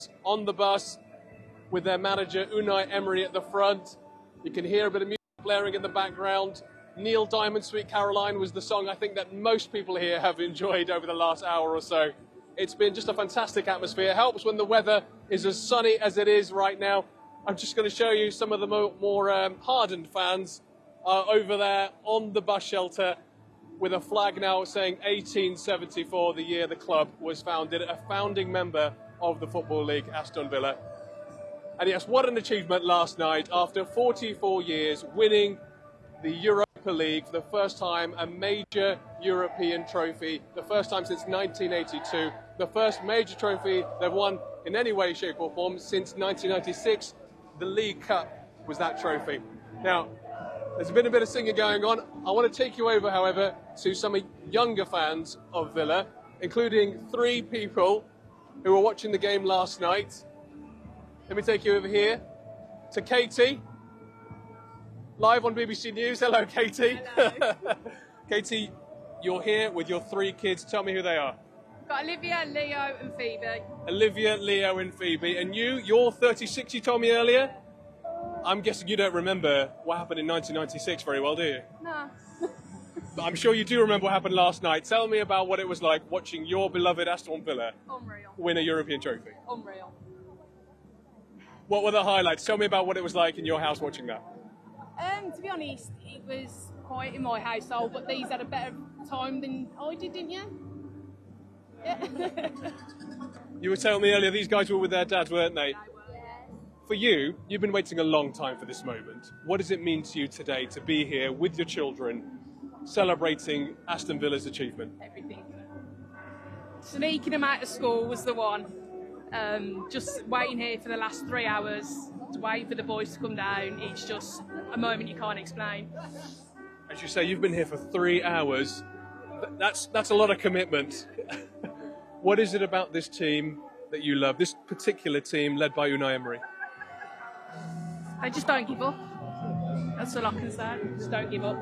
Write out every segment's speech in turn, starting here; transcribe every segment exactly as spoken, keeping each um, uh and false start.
on the bus with their manager Unai Emery at the front. You can hear a bit of music blaring in the background. Neil Diamond's Sweet Caroline was the song I think that most people here have enjoyed over the last hour or so. It's been just a fantastic atmosphere. It helps when the weather is as sunny as it is right now. I'm just going to show you some of the more, more um, hardened fans uh, over there on the bus shelter with a flag now saying eighteen seventy-four, the year the club was founded, a founding member of the Football League, Aston Villa. And yes, what an achievement last night after forty-four years, winning the Europa League for the first time, a major European trophy, the first time since nineteen eighty-two, the first major trophy they've won in any way, shape or form since nineteen ninety-six. The League Cup was that trophy. Now, there's been a bit of singing going on. I want to take you over, however, to some younger fans of Villa, including three people who were watching the game last night. Let me take you over here to Katie, live on B B C News. Hello, Katie. Hello. Katie, you're here with your three kids. Tell me who they are. We've got Olivia, Leo and Phoebe. Olivia, Leo and Phoebe. And you, you're thirty-six, you told me earlier? I'm guessing you don't remember what happened in nineteen ninety-six very well, do you? No. But I'm sure you do remember what happened last night. Tell me about what it was like watching your beloved Aston Villa Unreal. win a European trophy. Unreal. What were the highlights? Tell me about what it was like in your house watching that. Um, to be honest, it was quiet in my household, but these had a better time than I did, didn't you? Yeah. You were telling me earlier these guys were with their dads, weren't they? For you, you've been waiting a long time for this moment. What does it mean to you today to be here with your children, celebrating Aston Villa's achievement? Everything. Sneaking them out of school was the one. Um, just waiting here for the last three hours to wait for the boys to come down. It's just a moment you can't explain. As you say, you've been here for three hours. That's, that's a lot of commitment. What is it about this team that you love, this particular team led by Unai Emery? I just don't give up. That's all I can say. Just don't give up.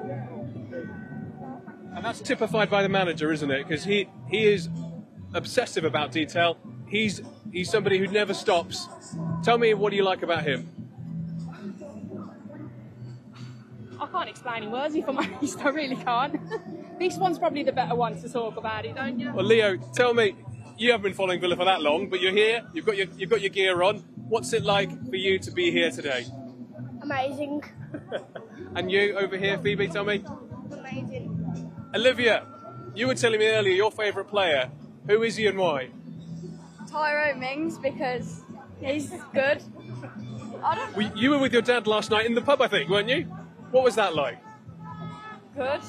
And that's typified by the manager, isn't it? Because he, he is obsessive about detail. He's, he's somebody who never stops. Tell me, what do you like about him? I can't explain in words, if I'm honest. I really can't. This one's probably the better one to talk about it, don't you? Well, Leo, tell me, you haven't been following Villa for that long, but you're here, you've got your, you've got your gear on. What's it like for you to be here today? Amazing. And you, over here, Phoebe, tell me? Amazing. Olivia, you were telling me earlier your favourite player. Who is he and why? Tyrone Mings, because he's good. I don't Well, you were with your dad last night in the pub, I think, weren't you? What was that like? good.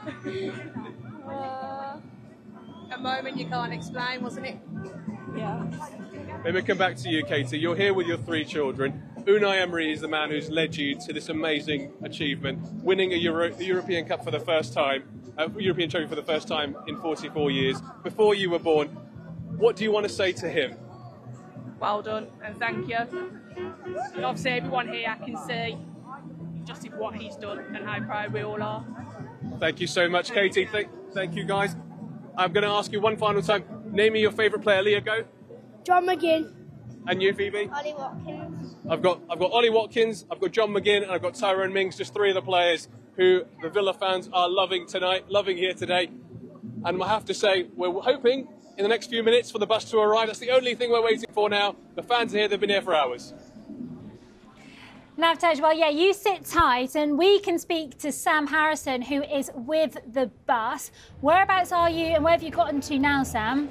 uh, A moment you can't explain, wasn't it? yeah. Let me come back to you, Katie. You're here with your three children. Unai Emery is the man who's led you to this amazing achievement, winning a, Euro a European Cup for the first time, a European trophy for the first time in forty-four years. Before you were born, what do you want to say to him? Well done, and thank you. Obviously, everyone here can see just what he's done and how proud we all are. Thank you so much, Katie. Thank, thank you, guys. I'm going to ask you one final time. Name me your favourite player. Leo, go. John McGinn. And you, Phoebe? Ollie Watkins. I've got I've got Ollie Watkins, I've got John McGinn, and I've got Tyrone Mings, just three of the players who the Villa fans are loving tonight, loving here today. And I have to say, we're hoping in the next few minutes for the bus to arrive. That's the only thing we're waiting for now. The fans are here, they've been here for hours. Navtej, well, yeah, you sit tight and we can speak to Sam Harrison, who is with the bus. Whereabouts are you and where have you gotten to now, Sam?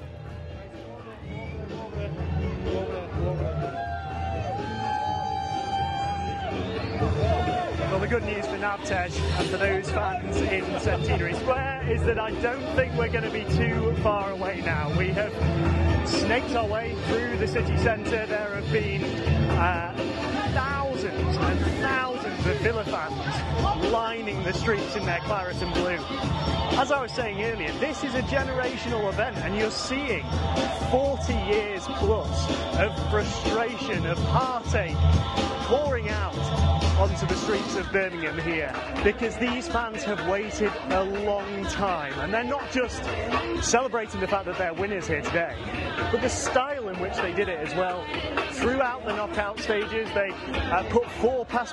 Well, the good news for Navtej and for those fans in Centenary Square is that I don't think we're going to be too far away now. We have snaked our way through the city centre. There have been uh, thousands and thousands of Villa fans lining the streets in their claret and blue. As I was saying earlier, this is a generational event, and you're seeing forty years plus of frustration, of heartache pouring out onto the streets of Birmingham here, because these fans have waited a long time, and they're not just celebrating the fact that they're winners here today, but the style in which they did it as well. Throughout the knockout stages, they uh, put four past